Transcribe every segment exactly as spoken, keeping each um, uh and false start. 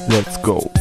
Let's go.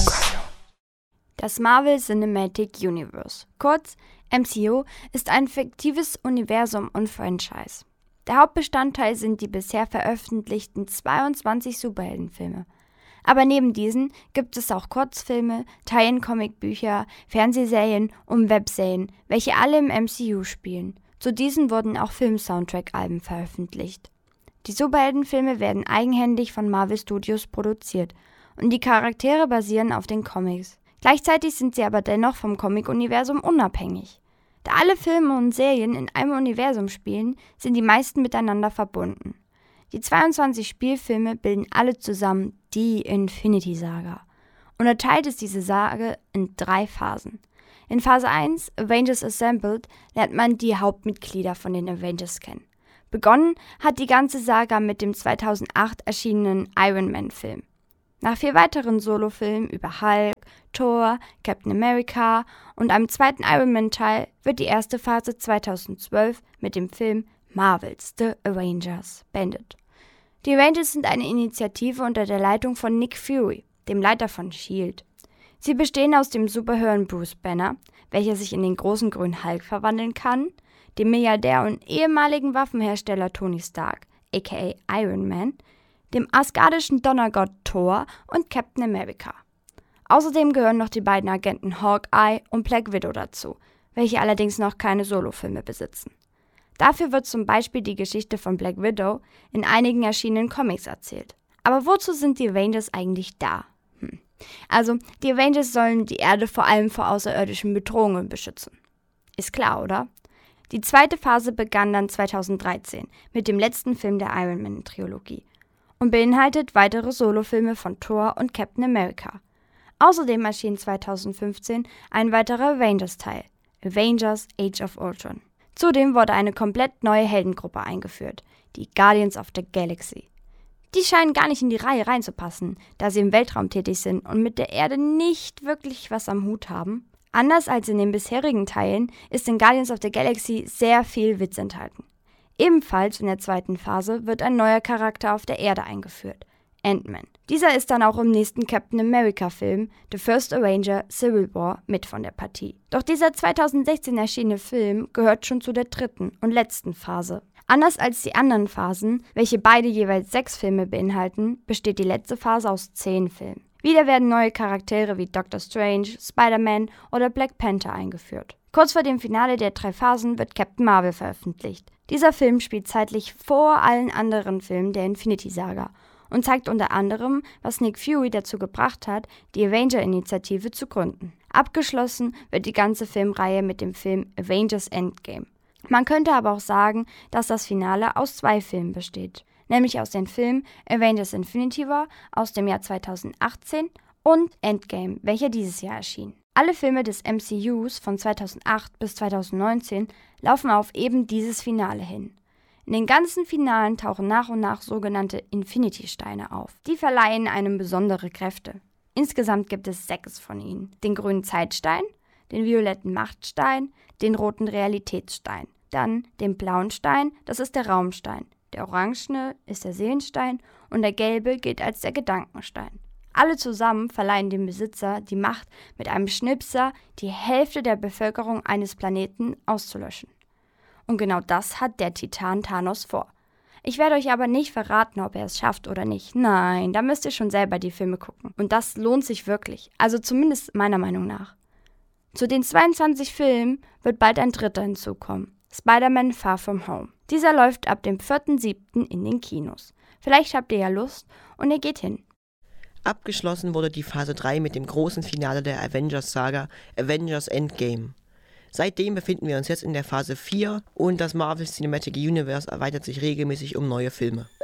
Das Marvel Cinematic Universe, kurz M C U, ist ein fiktives Universum und Franchise. Der Hauptbestandteil sind die bisher veröffentlichten zweiundzwanzig Superheldenfilme. Aber neben diesen gibt es auch Kurzfilme, Tie-in-Comicbücher, Fernsehserien und Webserien, welche alle im M C U spielen. Zu diesen wurden auch Film-Soundtrack-Alben veröffentlicht. Die Superheldenfilme werden eigenhändig von Marvel Studios produziert und die Charaktere basieren auf den Comics. Gleichzeitig sind sie aber dennoch vom Comic-Universum unabhängig. Da alle Filme und Serien in einem Universum spielen, sind die meisten miteinander verbunden. Die zweiundzwanzig Spielfilme bilden alle zusammen die Infinity Saga. Unterteilt ist diese Sage in drei Phasen. In Phase eins, Avengers Assembled, lernt man die Hauptmitglieder von den Avengers kennen. Begonnen hat die ganze Saga mit dem zweitausendacht erschienenen Iron Man-Film. Nach vier weiteren Solofilmen über Hulk, Thor, Captain America und einem zweiten Iron Man-Teil wird die erste Phase zweitausendzwölf mit dem Film Marvel's The Avengers beendet. Die Avengers sind eine Initiative unter der Leitung von Nick Fury, dem Leiter von S H I E L D. Sie bestehen aus dem Superhelden Bruce Banner, welcher sich in den großen grünen Hulk verwandeln kann, dem Milliardär und ehemaligen Waffenhersteller Tony Stark, aka Iron Man, dem asgardischen Donnergott Thor und Captain America. Außerdem gehören noch die beiden Agenten Hawkeye und Black Widow dazu, welche allerdings noch keine Solofilme besitzen. Dafür wird zum Beispiel die Geschichte von Black Widow in einigen erschienenen Comics erzählt. Aber wozu sind die Avengers eigentlich da? Hm. Also, die Avengers sollen die Erde vor allem vor außerirdischen Bedrohungen beschützen. Ist klar, oder? Die zweite Phase begann dann zweitausenddreizehn mit dem letzten Film der Iron Man-Trilogie und beinhaltet weitere Solofilme von Thor und Captain America. Außerdem erschien zweitausendfünfzehn ein weiterer Avengers-Teil, Avengers Age of Ultron. Zudem wurde eine komplett neue Heldengruppe eingeführt, die Guardians of the Galaxy. Die scheinen gar nicht in die Reihe reinzupassen, da sie im Weltraum tätig sind und mit der Erde nicht wirklich was am Hut haben. Anders als in den bisherigen Teilen ist in Guardians of the Galaxy sehr viel Witz enthalten. Ebenfalls in der zweiten Phase wird ein neuer Charakter auf der Erde eingeführt, Ant-Man. Dieser ist dann auch im nächsten Captain America-Film, The First Avenger Civil War, mit von der Partie. Doch dieser zweitausendsechzehn erschienene Film gehört schon zu der dritten und letzten Phase. Anders als die anderen Phasen, welche beide jeweils sechs Filme beinhalten, besteht die letzte Phase aus zehn Filmen. Wieder werden neue Charaktere wie Doctor Strange, Spider-Man oder Black Panther eingeführt. Kurz vor dem Finale der drei Phasen wird Captain Marvel veröffentlicht. Dieser Film spielt zeitlich vor allen anderen Filmen der Infinity Saga und zeigt unter anderem, was Nick Fury dazu gebracht hat, die Avenger-Initiative zu gründen. Abgeschlossen wird die ganze Filmreihe mit dem Film Avengers Endgame. Man könnte aber auch sagen, dass das Finale aus zwei Filmen besteht, nämlich aus den Filmen Avengers Infinity War aus dem Jahr zweitausendachtzehn und Endgame, welcher dieses Jahr erschien. Alle Filme des M C Us von zweitausendacht bis zweitausendneunzehn laufen auf eben dieses Finale hin. In den ganzen Finalen tauchen nach und nach sogenannte Infinity-Steine auf. Die verleihen einem besondere Kräfte. Insgesamt gibt es sechs von ihnen. Den grünen Zeitstein, den violetten Machtstein, den roten Realitätsstein, dann den blauen Stein, das ist der Raumstein, der orangene ist der Seelenstein und der gelbe gilt als der Gedankenstein. Alle zusammen verleihen dem Besitzer die Macht, mit einem Schnipser die Hälfte der Bevölkerung eines Planeten auszulöschen. Und genau das hat der Titan Thanos vor. Ich werde euch aber nicht verraten, ob er es schafft oder nicht. Nein, da müsst ihr schon selber die Filme gucken. Und das lohnt sich wirklich, also zumindest meiner Meinung nach. Zu den zweiundzwanzig Filmen wird bald ein dritter hinzukommen, Spider-Man Far From Home. Dieser läuft ab dem vierten siebten in den Kinos. Vielleicht habt ihr ja Lust und ihr geht hin. Abgeschlossen wurde die Phase drei mit dem großen Finale der Avengers-Saga Avengers Endgame. Seitdem befinden wir uns jetzt in der Phase vier und das Marvel Cinematic Universe erweitert sich regelmäßig um neue Filme.